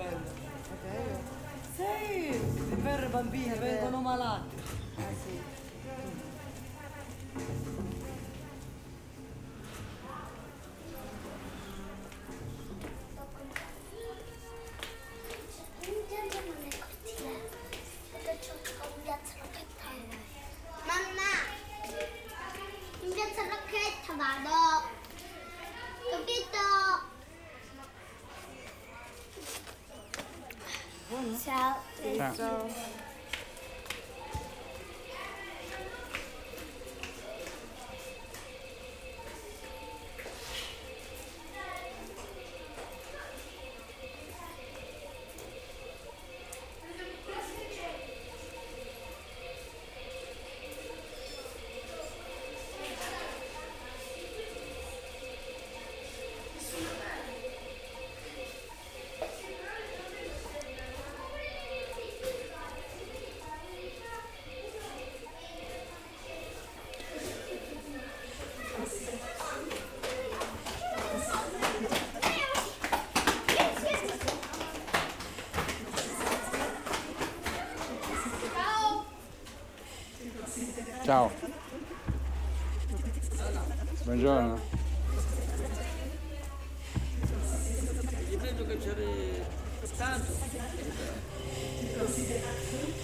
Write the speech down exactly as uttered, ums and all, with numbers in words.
quello. È vero? Sì, per bambini È vero. vengono malati. Ah sì. Mamma, in piazza Rocchetta vado, capito? Ciao. Ciao. Ciao. Ciao. Buongiorno. Gli prendo che c'è tanto.